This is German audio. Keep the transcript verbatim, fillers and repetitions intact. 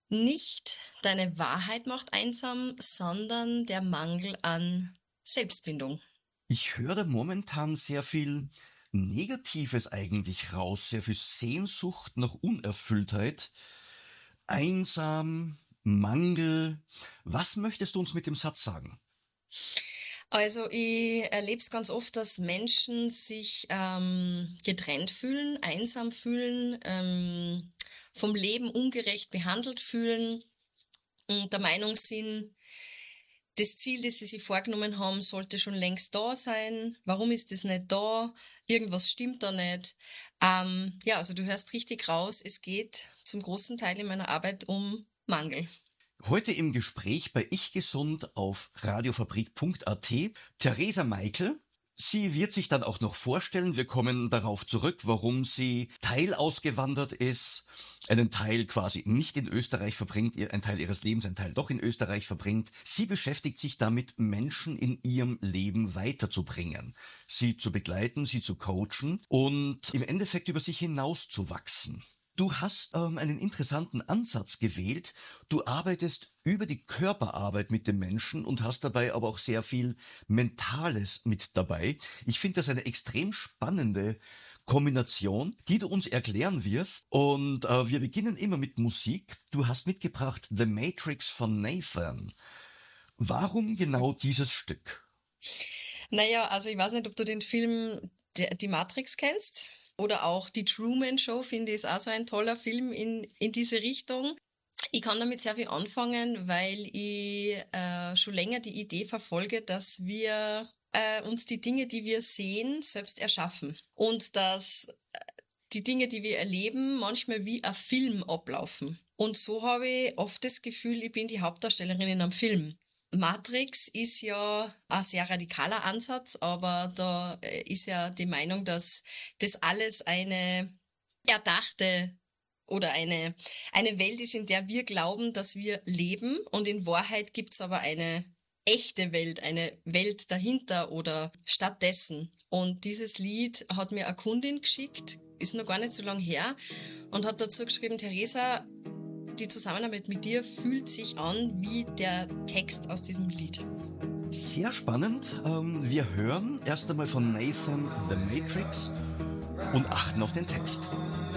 Nicht deine Wahrheit macht einsam, sondern der Mangel an Selbstbindung. Ich höre da momentan sehr viel Negatives eigentlich raus, sehr viel Sehnsucht nach Unerfülltheit, einsam, Mangel. Was möchtest du uns mit dem Satz sagen? Also, ich erlebe es ganz oft, dass Menschen sich, ähm, getrennt fühlen, einsam fühlen, ähm, vom Leben ungerecht behandelt fühlen und der Meinung sind, das Ziel, das sie sich vorgenommen haben, sollte schon längst da sein. Warum ist das nicht da? Irgendwas stimmt da nicht. Ähm, ja, also du hörst richtig raus, es geht zum großen Teil in meiner Arbeit um Mangel. Heute im Gespräch bei Ich Gesund auf radiofabrik punkt a t Theresa Meikl. Sie wird sich dann auch noch vorstellen. Wir kommen darauf zurück, warum sie Teil ausgewandert ist, einen Teil quasi nicht in Österreich verbringt, ihr- ein Teil ihres Lebens, ein Teil doch in Österreich verbringt. Sie beschäftigt sich damit, Menschen in ihrem Leben weiterzubringen, sie zu begleiten, sie zu coachen und im Endeffekt über sich hinauszuwachsen. Du hast ähm, einen interessanten Ansatz gewählt. Du arbeitest über die Körperarbeit mit dem Menschen und hast dabei aber auch sehr viel Mentales mit dabei. Ich finde das eine extrem spannende Kombination, die du uns erklären wirst. Und äh, wir beginnen immer mit Musik. Du hast mitgebracht The Matrix von Nathan. Warum genau dieses Stück? Naja, also ich weiß nicht, ob du den Film Der, Die Matrix kennst oder auch Die Truman Show, finde ich, ist auch so ein toller Film in, in diese Richtung. Ich kann damit sehr viel anfangen, weil ich äh, schon länger die Idee verfolge, dass wir äh, uns die Dinge, die wir sehen, selbst erschaffen. Und dass äh, die Dinge, die wir erleben, manchmal wie ein Film ablaufen. Und so habe ich oft das Gefühl, ich bin die Hauptdarstellerin in einem Film. Matrix ist ja ein sehr radikaler Ansatz, aber da äh, ist ja die Meinung, dass das alles eine erdachte oder eine, eine Welt ist, in der wir glauben, dass wir leben, und in Wahrheit gibt's aber eine echte Welt, eine Welt dahinter oder stattdessen. Und dieses Lied hat mir eine Kundin geschickt, ist noch gar nicht so lang her, und hat dazu geschrieben: Theresa, die Zusammenarbeit mit dir fühlt sich an wie der Text aus diesem Lied. Sehr spannend. Ähm, wir hören erst einmal von Nathan The Matrix und achten auf den Text.